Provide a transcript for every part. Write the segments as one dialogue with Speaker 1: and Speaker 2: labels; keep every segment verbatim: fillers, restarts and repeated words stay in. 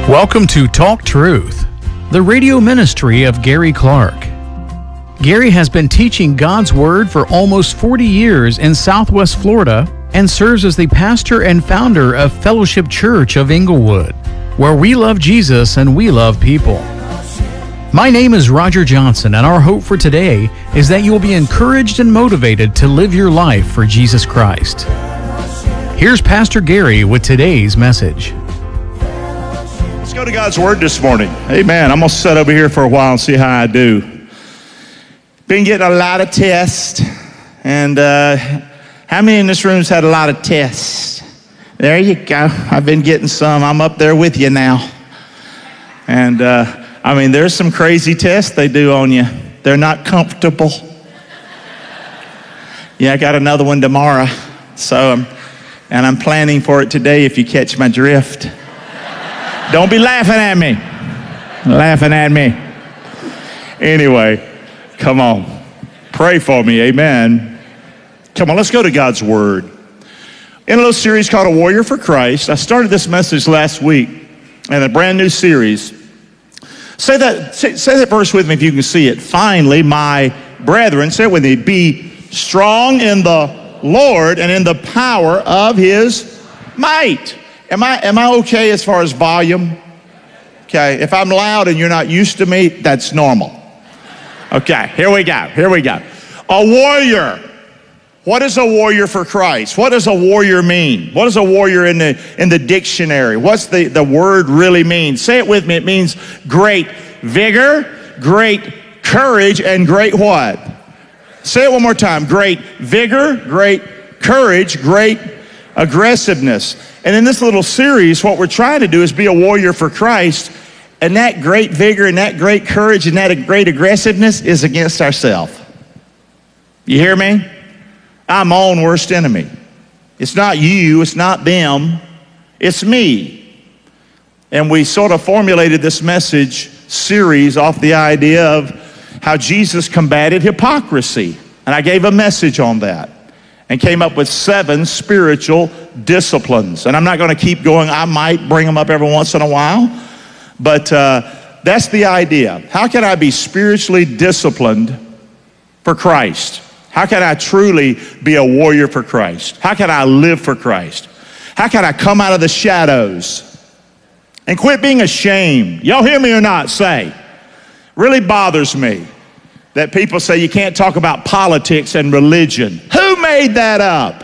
Speaker 1: Welcome to Talk Truth, the radio ministry of Gary Clark. Gary has been teaching God's Word for almost forty years in Southwest Florida and serves as the pastor and founder of Fellowship Church of Inglewood, where we love Jesus and we love people. My name is Roger Johnson, and our hope for today is that you will be encouraged and motivated to live your life for Jesus Christ. Here's Pastor Gary with today's message.
Speaker 2: Let's go to God's Word this morning. Amen. I'm going to sit over here for a while and see how I do. Been getting a lot of tests. And uh, how many in this room's had a lot of tests? There you go. I've been getting some. I'm up there with you now. And uh, I mean, there's some crazy tests they do on you. They're not comfortable. Yeah, I got another one tomorrow. So, um, and I'm planning for it today if you catch my drift. Don't be laughing at me. Laughing at me. Anyway, come on. Pray for me, amen. Come on, let's go to God's Word. In a little series called A Warrior for Christ, I started this message last week in a brand new series. Say that, say, say that verse with me if you can see it. Finally, my brethren, say it with me, be strong in the Lord and in the power of His might. Am I, am I okay as far as volume? Okay, if I'm loud and you're not used to me, that's normal. Okay, here we go, here we go. A warrior. What is a warrior for Christ? What does a warrior mean? What does a warrior in the, in the dictionary? What's the, the word really mean? Say it with me. It means great vigor, great courage, and great what? Say it one more time. Great vigor, great courage, great aggressiveness. And in this little series, what we're trying to do is be a warrior for Christ. And that great vigor and that great courage and that great aggressiveness is against ourselves. You hear me? I'm my own worst enemy. It's not you, it's not them, it's me. And we sort of formulated this message series off the idea of how Jesus combated hypocrisy. And I gave a message on that and came up with seven spiritual disciplines. And I'm not going to keep going. I might bring them up every once in a while. But uh, that's the idea. How can I be spiritually disciplined for Christ? How can I truly be a warrior for Christ? How can I live for Christ? How can I come out of the shadows and quit being ashamed? Y'all hear me or not? Say. Really bothers me that people say you can't talk about politics and religion. Who made that up?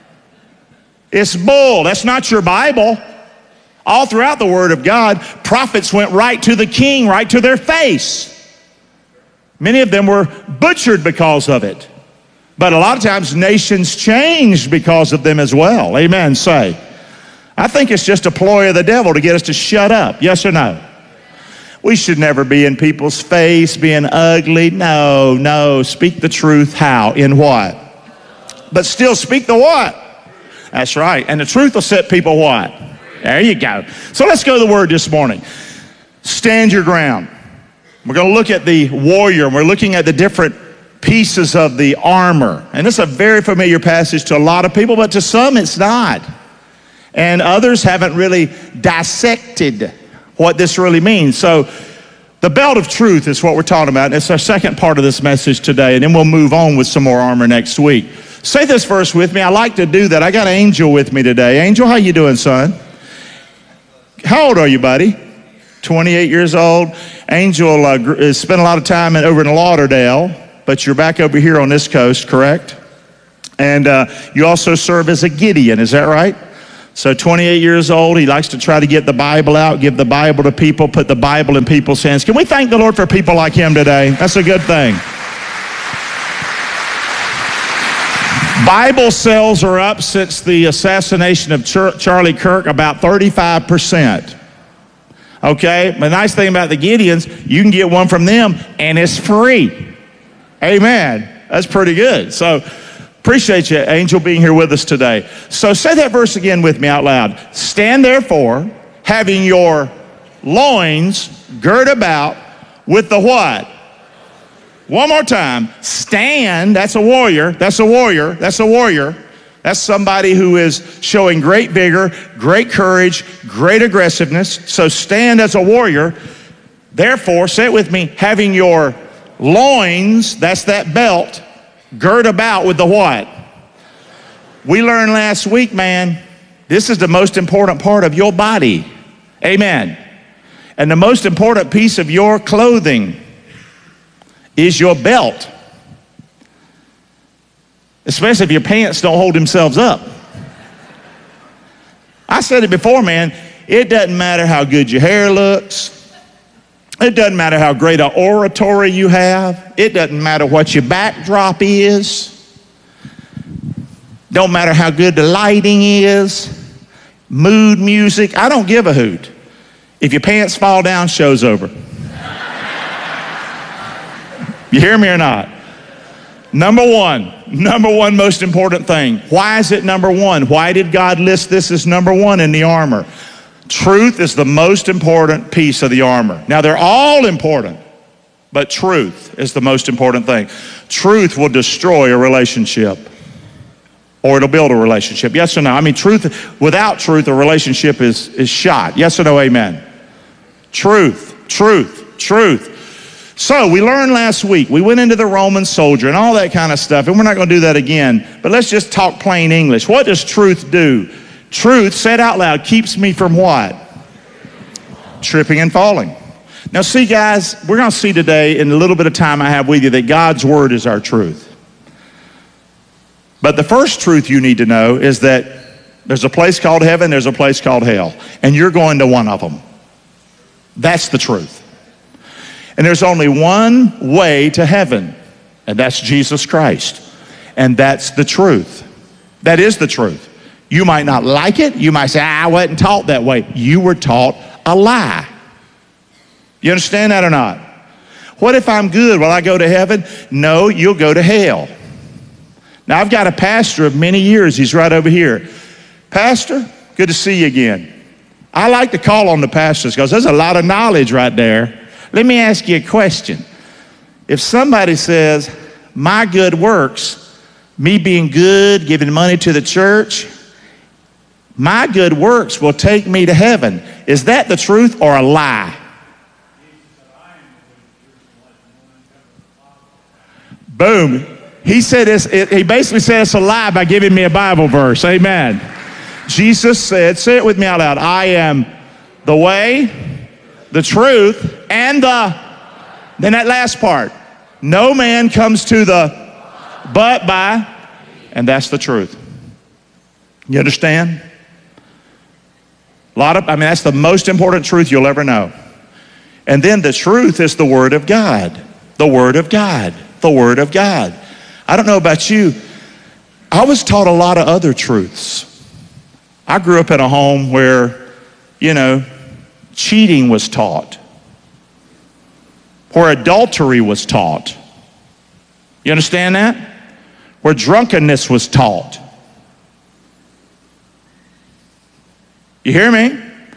Speaker 2: It's bull. That's not your Bible. All throughout the Word of God, prophets went right to the king, right to their face. Many of them were butchered because of it. But a lot of times nations changed because of them as well. Amen, say. I think it's just a ploy of the devil to get us to shut up. Yes or no? We should never be in people's face, being ugly. No, no. Speak the truth. How? In what? But still speak the what? That's right. And the truth will set people what? There you go. So let's go to the Word this morning. Stand your ground. We're going to look at the warrior. We're looking at the different pieces of the armor. And it's a very familiar passage to a lot of people, but to some it's not. And others haven't really dissected what this really means. So the belt of truth is what we're talking about. And it's our second part of this message today. And then we'll move on with some more armor next week. Say this verse with me. I like to do that. I got Angel with me today. Angel, how you doing, son? How old are you, buddy? twenty-eight years old. Angel uh, spent a lot of time in, over in Lauderdale, but you're back over here on this coast, correct? And uh, you also serve as a Gideon, is that right? So twenty-eight years old, he likes to try to get the Bible out, give the Bible to people, put the Bible in people's hands. Can we thank the Lord for people like him today? That's a good thing. Bible sales are up since the assassination of Char- Charlie Kirk about thirty-five percent. Okay, the nice thing about the Gideons, you can get one from them and it's free. Amen. That's pretty good. So appreciate you, Angel, being here with us today. So say that verse again with me out loud. Stand therefore, having your loins girt about with the what? One more time. Stand, that's a warrior, that's a warrior, that's a warrior. That's somebody who is showing great vigor, great courage, great aggressiveness. So stand as a warrior. Therefore, say it with me, having your loins, that's that belt, girt about with the what? We learned last week, man, this is the most important part of your body. Amen. And the most important piece of your clothing is your belt. Especially if your pants don't hold themselves up. I said it before, man, it doesn't matter how good your hair looks. It doesn't matter how great an oratory you have. It doesn't matter what your backdrop is. Don't matter how good the lighting is. Mood music, I don't give a hoot. If your pants fall down, show's over. You hear me or not? Number one, number one most important thing. Why is it number one? Why did God list this as number one in the armor? Truth is the most important piece of the armor. Now, they're all important, but truth is the most important thing. Truth will destroy a relationship, or it'll build a relationship. Yes or no? I mean, truth, without truth, a relationship is, is shot. Yes or no? Amen. Truth, truth, truth. So we learned last week, we went into the Roman soldier and all that kind of stuff, and we're not going to do that again, but let's just talk plain English. What does truth do? Truth, said out loud, keeps me from what? Tripping and falling. Now see, guys, we're going to see today in a little bit of time I have with you that God's word is our truth. But the first truth you need to know is that there's a place called heaven, there's a place called hell, and you're going to one of them. That's the truth. And there's only one way to heaven, and that's Jesus Christ. And that's the truth. That is the truth. You might not like it. You might say, I wasn't taught that way. You were taught a lie. You understand that or not? What if I'm good? Will I go to heaven? No, you'll go to hell. Now, I've got a pastor of many years. He's right over here. Pastor, good to see you again. I like to call on the pastors because there's a lot of knowledge right there. Let me ask you a question. If somebody says, my good works, me being good, giving money to the church, my good works will take me to heaven. Is that the truth or a lie? Boom. He said it's, it, he basically said it's a lie by giving me a Bible verse. Amen. Jesus said, say it with me out loud, I am the way, the truth, and the, then that last part, no man comes to the, but by, and that's the truth. You understand? A lot of, I mean, that's the most important truth you'll ever know. And then the truth is the Word of God. The Word of God. The Word of God. I don't know about you. I was taught a lot of other truths. I grew up in a home where, you know, cheating was taught, where adultery was taught. You understand that? Where drunkenness was taught. You hear me?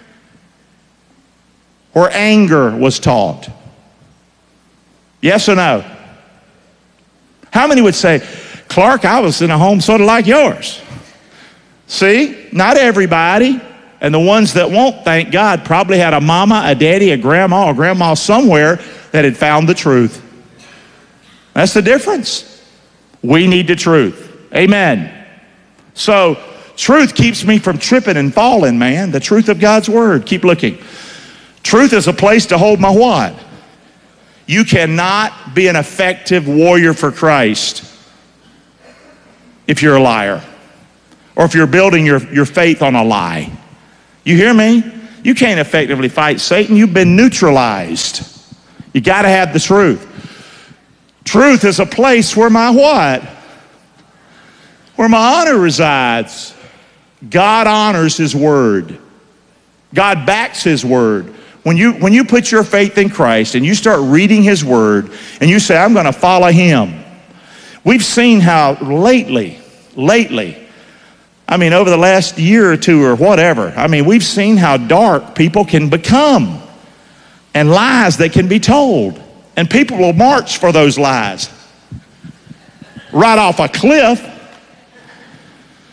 Speaker 2: Where anger was taught. Yes or no? How many would say, Clark, I was in a home sort of like yours? See, not everybody. And the ones that won't, thank God, probably had a mama, a daddy, a grandma, or grandma somewhere that had found the truth. That's the difference. We need the truth. Amen. So, truth keeps me from tripping and falling, man. The truth of God's word. Keep looking. Truth is a place to hold my what? You cannot be an effective warrior for Christ if you're a liar. Or if you're building your, your faith on a lie. You hear me? You can't effectively fight Satan. You've been neutralized. You got to have the truth. Truth is a place where my what? Where my honor resides. God honors his word. God backs his word. When you, when you put your faith in Christ and you start reading his word and you say, I'm going to follow him. We've seen how lately, lately, I mean, over the last year or two or whatever, I mean, we've seen how dark people can become and lies that can be told. And people will march for those lies. Right off a cliff.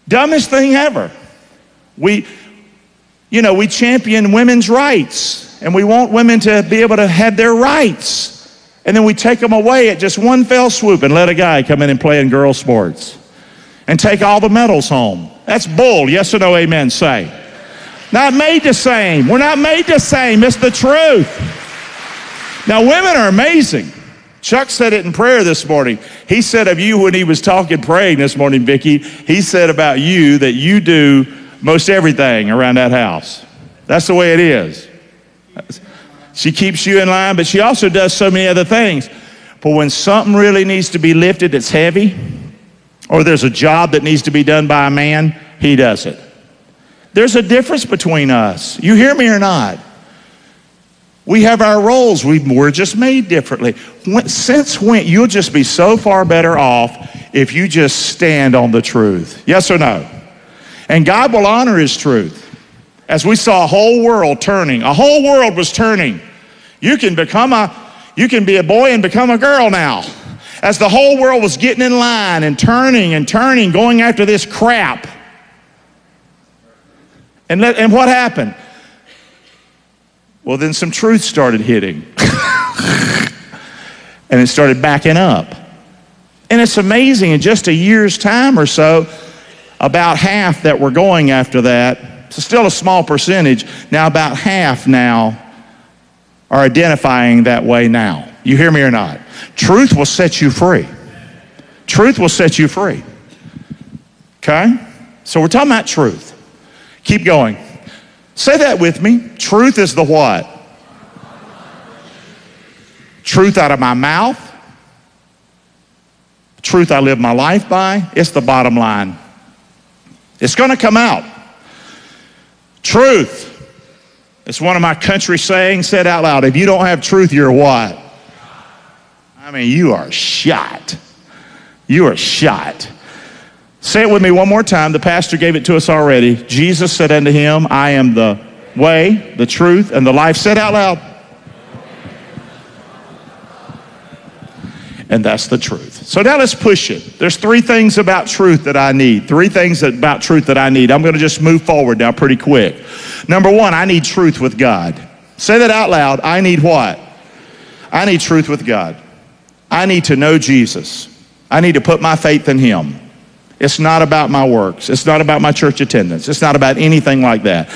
Speaker 2: Dumbest thing ever. We, you know, we champion women's rights, and we want women to be able to have their rights. And then we take them away at just one fell swoop and let a guy come in and play in girls' sports and take all the medals home. That's bull. Yes or no, amen, say. Not made the same. We're not made the same. It's the truth. Now, women are amazing. Chuck said it in prayer this morning. He said of you when he was talking, praying this morning, Vicki, he said about you that you do most everything around that house. That's the way it is. She keeps you in line, but she also does so many other things. But when something really needs to be lifted that's heavy, or there's a job that needs to be done by a man, he does it. There's a difference between us. You hear me or not? We have our roles. We, we're just made differently. When, since when? You'll just be so far better off if you just stand on the truth. Yes or no? And God will honor his truth. As we saw a whole world turning. A whole world was turning. You can become a, you can be a boy and become a girl now. As the whole world was getting in line and turning and turning, going after this crap. And, let, and what happened? Well, then some truth started hitting. And it started backing up. And it's amazing, in just a year's time or so, about half that were going after that, so still a small percentage, now about half now are identifying that way now. You hear me or not? Truth will set you free. Truth will set you free. Okay? So we're talking about truth. Keep going. Say that with me. Truth is the what? Truth out of my mouth. Truth I live my life by. It's the bottom line. It's going to come out. Truth. It's one of my country sayings said out loud. If you don't have truth, you're what? I mean, you are shot. You are shot. Say it with me one more time. The pastor gave it to us already. Jesus said unto him, I am the way, the truth, and the life. Say it out loud. And that's the truth. So now let's push it. There's three things about truth that I need. Three things that, about truth that I need. I'm going to just move forward now pretty quick. Number one, I need truth with God. Say that out loud. I need what? I need truth with God. I need to know Jesus. I need to put my faith in him. It's not about my works. It's not about my church attendance. It's not about anything like that.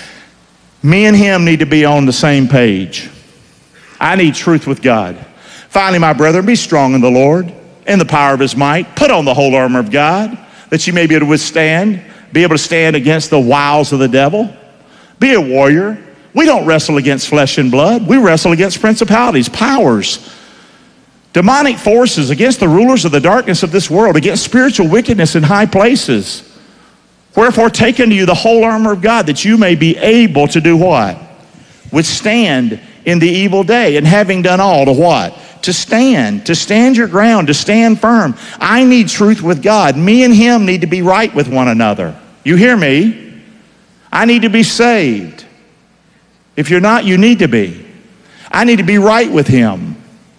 Speaker 2: Me and him need to be on the same page. I need truth with God. Finally, my brethren, be strong in the Lord, in the power of his might. Put on the whole armor of God, that you may be able to withstand, be able to stand against the wiles of the devil. Be a warrior. We don't wrestle against flesh and blood. We wrestle against principalities, powers, demonic forces, against the rulers of the darkness of this world, against spiritual wickedness in high places. Wherefore take unto you the whole armor of God, that you may be able to do what? Withstand in the evil day, and having done all, to what? To stand, to stand your ground, to stand firm. I need truth with God. Me and him need to be right with one another. You hear me? I need to be saved. If you're not, you need to be. I need to be right with him.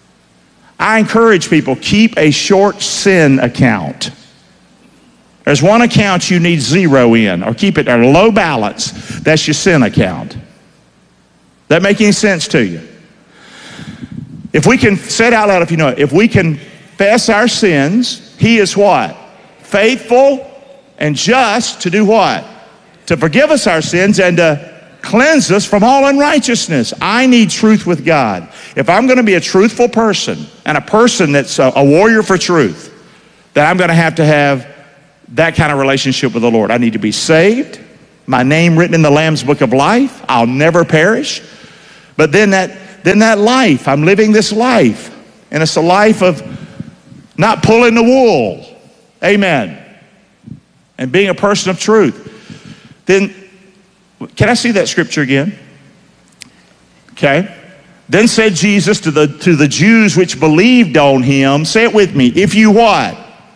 Speaker 2: I encourage people, keep a short sin account. There's one account you need zero in, or keep it at a low balance. That's your sin account. That make any sense to you? If we can, say it out loud if you know it. If we confess our sins, he is what? Faithful and just to do what? To forgive us our sins and to cleanse us from all unrighteousness. I need truth with God. If I'm going to be a truthful person and a person that's a, a warrior for truth, then I'm going to have to have that kind of relationship with the Lord. I need to be saved, my name written in the Lamb's Book of Life. I'll never perish. But then that, then that life, I'm living this life, and it's a life of not pulling the wool. Amen. And being a person of truth. Then, can I see that scripture again? Okay. Then said Jesus to the, to the Jews which believed on him, say it with me, if you what?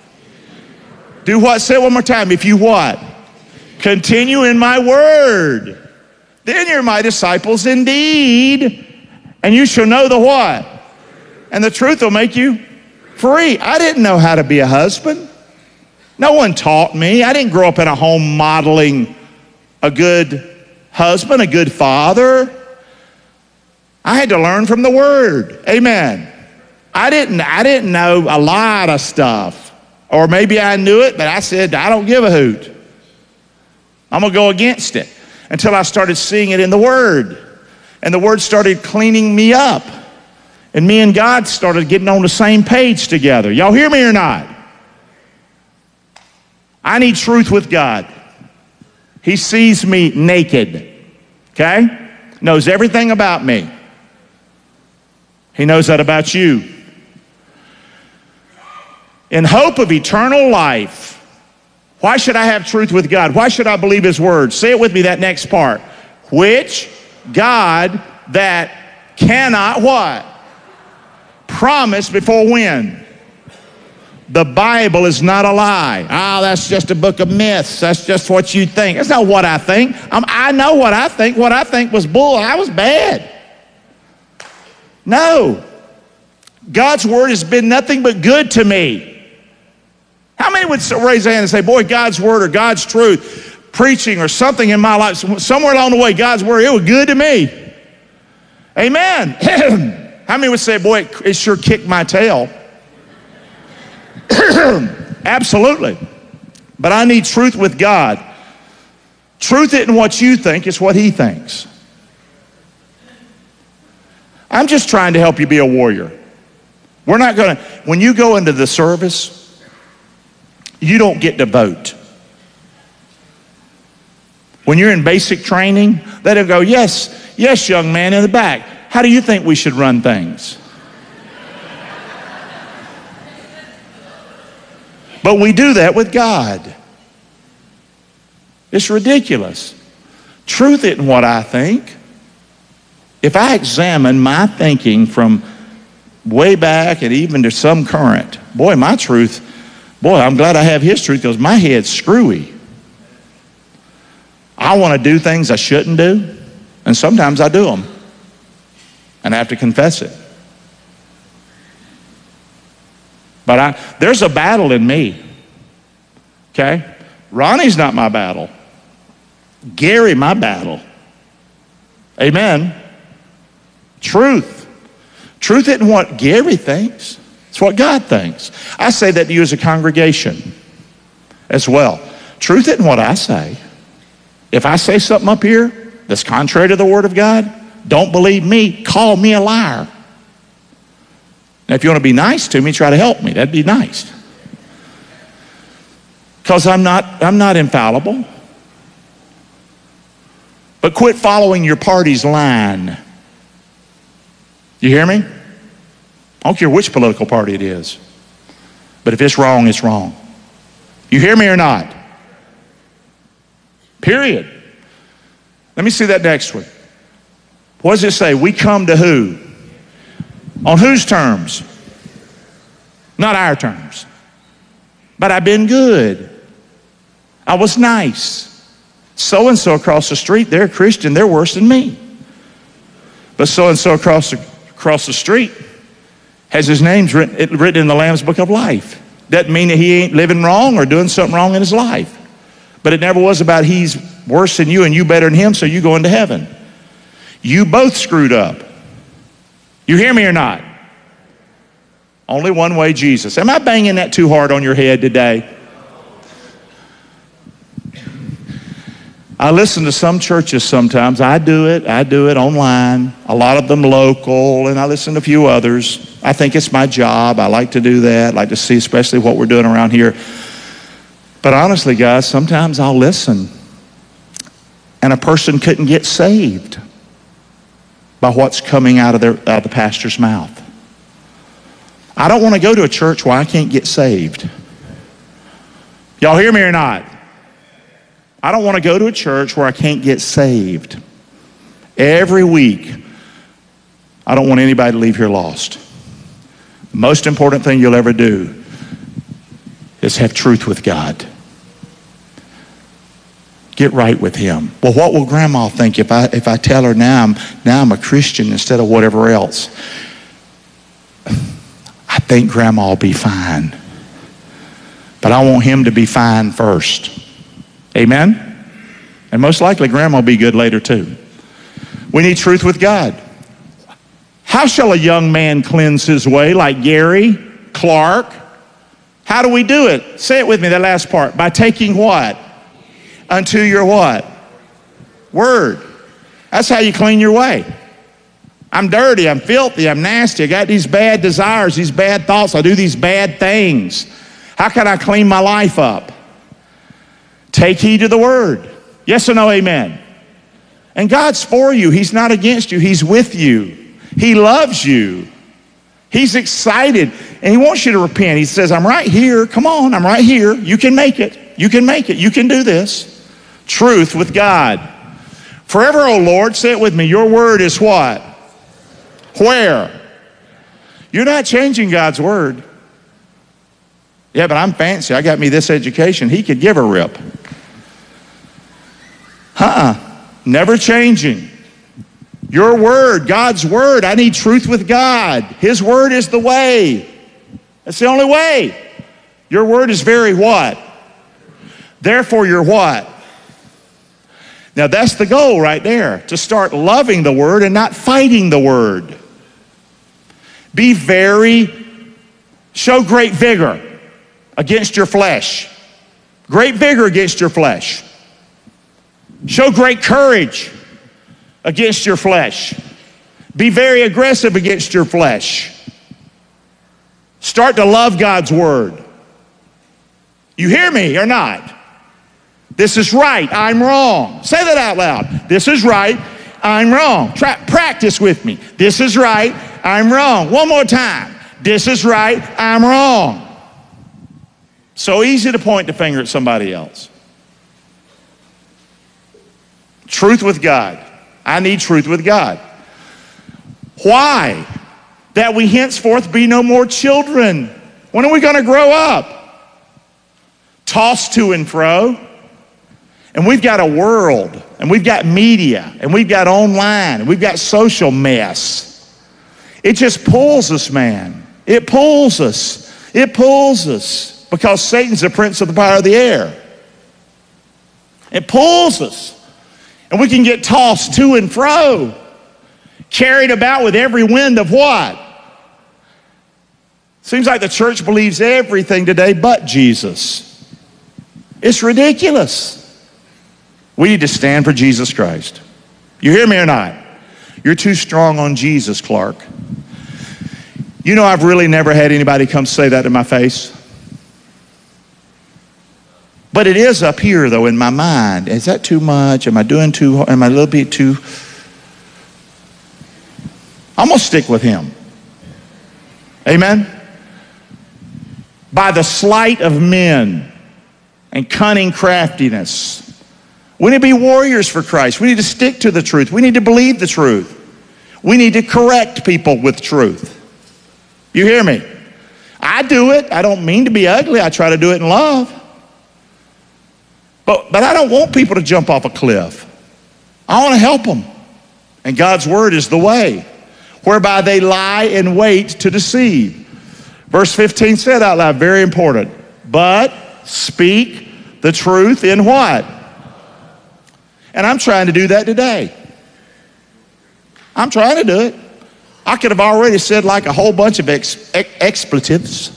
Speaker 2: Do what? Say it one more time. If you what? Continue in my word. Then you're my disciples indeed. And you shall know the what? And the truth will make you free. I didn't know how to be a husband. No one taught me. I didn't grow up in a home modeling a good husband, a good father. I had to learn from the Word. Amen. I didn't, I didn't know a lot of stuff. Or maybe I knew it, but I said, I don't give a hoot. I'm going to go against it. Until I started seeing it in the Word. And the Word started cleaning me up. And me and God started getting on the same page together. Y'all hear me or not? I need truth with God. He sees me naked, okay? Knows everything about me. He knows that about you. In hope of eternal life, why should I have truth with God? Why should I believe His Word? Say it with me, that next part. Which God that cannot what? Promise before when? The Bible is not a lie. Ah, oh, that's just a book of myths. That's just what you think. That's not what I think. I'm, I know what I think. What I think was bull. I was bad. No. God's Word has been nothing but good to me. How many would raise their hand and say, boy, God's Word or God's truth, preaching or something in my life, somewhere along the way, God's Word, it was good to me. Amen. How many would say, boy, it sure kicked my tail? Absolutely. But I need truth with God. Truth isn't what you think, it's what He thinks. I'm just trying to help you be a warrior. We're not going to, when you go into the service, you don't get to vote. When you're in basic training, they'll go, yes, yes, young man in the back, how do you think we should run things? But we do that with God. It's ridiculous. Truth isn't what I think. If I examine my thinking from way back and even to some current, boy, my truth, boy, I'm glad I have His truth because my head's screwy. I want to do things I shouldn't do, and sometimes I do them, and I have to confess it. But I, there's a battle in me, okay? Ronnie's not my battle. Gary, my battle. Amen. Truth. Truth isn't what Gary thinks. It's what God thinks. I say that to you as a congregation as well. Truth isn't what I say. If I say something up here that's contrary to the Word of God, don't believe me, call me a liar. Now, if you want to be nice to me, try to help me. That'd be nice. Because I'm not, I'm not infallible. But quit following your party's line. You hear me? I don't care which political party it is. But if it's wrong, it's wrong. You hear me or not? Period. Let me see that next one. What does it say? We come to who? On whose terms? Not our terms. But I've been good. I was nice. So-and-so across the street, they're a Christian, they're worse than me. But so-and-so across the, across the street has his name written, written in the Lamb's Book of Life. Doesn't mean that he ain't living wrong or doing something wrong in his life. But it never was about he's worse than you and you better than him, so you go into heaven. You both screwed up. You hear me or not? Only one way, Jesus. Am I banging that too hard on your head today? I listen to some churches sometimes. I do it. I do it online. A lot of them local, and I listen to a few others. I think it's my job. I like to do that. I like to see especially what we're doing around here. But honestly, guys, sometimes I'll listen, and a person couldn't get saved by what's coming out of, their, out of the pastor's mouth. I don't want to go to a church where I can't get saved. Y'all hear me or not? I don't want to go to a church where I can't get saved. Every week, I don't want anybody to leave here lost. The most important thing you'll ever do is have truth with God. Get right with Him. Well, what will Grandma think if I if I tell her now I'm now I'm a Christian instead of whatever else? I think Grandma will be fine. But But I want him to be fine first. Amen? And most likely grandma will be good later too. We need truth with God. How shall a young man cleanse his way like Gary Clark? How do we do it? Say it with me, that last part. By taking what? Unto your what? Word. That's how you clean your way. I'm dirty, I'm filthy, I'm nasty, I got these bad desires, these bad thoughts, I do these bad things. How can I clean my life up? Take heed to the word. Yes or no, amen? And God's for you. He's not against you. He's with you. He loves you. He's excited, and he wants you to repent. He says, I'm right here. Come on, I'm right here. You can make it. You can make it. You can do this. Truth with God. Forever, O Lord, say it with me, your word is what? Where? You're not changing God's word. Yeah, but I'm fancy. I got me this education. He could give a rip. Uh-uh. Never changing. Your word, God's word. I need truth with God. His word is the way. That's the only way. Your word is very what? Therefore, you're what? Now, that's the goal right there, to start loving the word and not fighting the word. Be very, show great vigor against your flesh. Great vigor against your flesh. Show great courage against your flesh. Be very aggressive against your flesh. Start to love God's word. You hear me or not? This is right, I'm wrong. Say that out loud. This is right, I'm wrong. Try, practice with me. This is right, I'm wrong. One more time. This is right, I'm wrong. So easy to point the finger at somebody else. Truth with God. I need truth with God. Why? That we henceforth be no more children. When are we going to grow up? Tossed to and fro. And we've got a world, and we've got media, and we've got online, and we've got social mess. It just pulls us, man. It pulls us. It pulls us because Satan's the prince of the power of the air. It pulls us. And we can get tossed to and fro, carried about with every wind of what? Seems like the church believes everything today but Jesus. It's ridiculous. We need to stand for Jesus Christ. You hear me or not? You're too strong on Jesus, Clark. You know, I've really never had anybody come say that to my face. But it is up here, though, in my mind. Is that too much? Am I doing too, am I a little bit too? I'm going to stick with him. Amen? By the sleight of men and cunning craftiness. We need to be warriors for Christ. We need to stick to the truth. We need to believe the truth. We need to correct people with truth. You hear me? I do it. I don't mean to be ugly. I try to do it in love. But, but I don't want people to jump off a cliff. I want to help them. And God's word is the way, whereby they lie in wait to deceive. Verse fifteen said out loud, very important. But speak the truth in what? And I'm trying to do that today. I'm trying to do it. I could have already said like a whole bunch of ex ex expletives.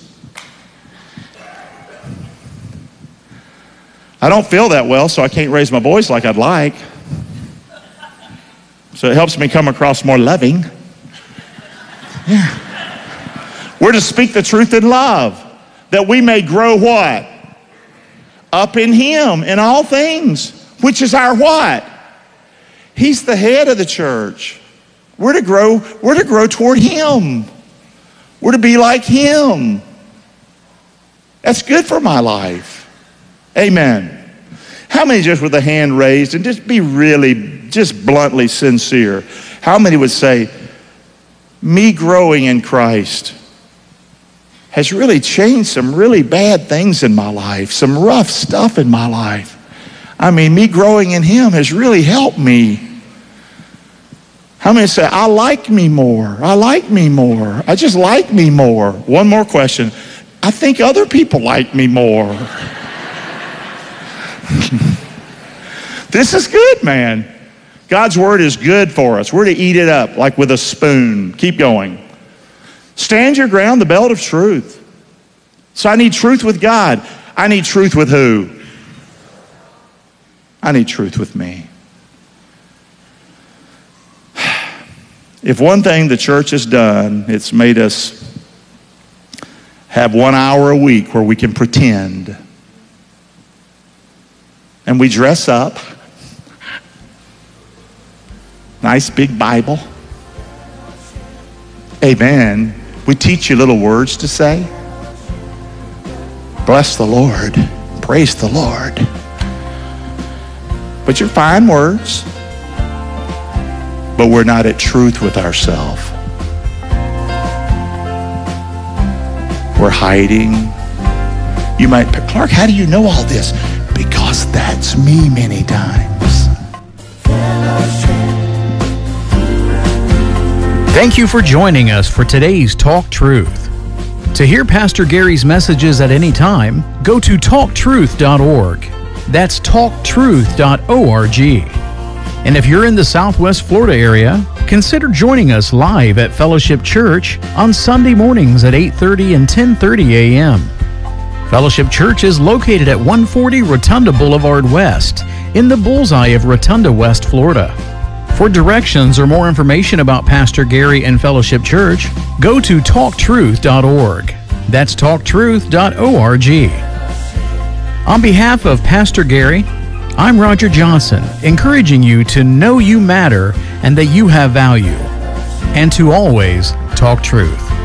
Speaker 2: I don't feel that well, so I can't raise my voice like I'd like. So it helps me come across more loving. Yeah. We're to speak the truth in love, that we may grow what? Up in him in all things, which is our what? He's the head of the church. We're to grow, we're to grow toward him. We're to be like him. That's good for my life. Amen. How many just with a hand raised and just be really, just bluntly sincere, how many would say, me growing in Christ has really changed some really bad things in my life, some rough stuff in my life. I mean, me growing in him has really helped me. How many say, I like me more, I like me more, I just like me more. One more question. I I think other people like me more. This is good, man. God's word is good for us. We're to eat it up like with a spoon. Keep going. Stand your ground, the belt of truth. So I need truth with God. I need truth with who? I need truth with me. If one thing the church has done, it's made us have one hour a week where we can pretend. And we dress up. Nice big Bible. Amen. We teach you little words to say. Bless the Lord. Praise the Lord. But you're fine words. But we're not at truth with ourselves. We're hiding. You might, Clark, how do you know all this? Because that's me many times.
Speaker 1: Thank you for joining us for today's Talk Truth. To hear Pastor Gary's messages at any time, go to talk truth dot org. That's talk truth dot org. And if you're in the Southwest Florida area, consider joining us live at Fellowship Church on Sunday mornings at eight thirty and ten thirty a.m. Fellowship Church is located at one forty Rotunda Boulevard West in the bullseye of Rotunda, West Florida. For directions or more information about Pastor Gary and Fellowship Church, go to talk truth dot org. That's talk truth dot org. On behalf of Pastor Gary, I'm Roger Johnson, encouraging you to know you matter and that you have value, and to always talk truth.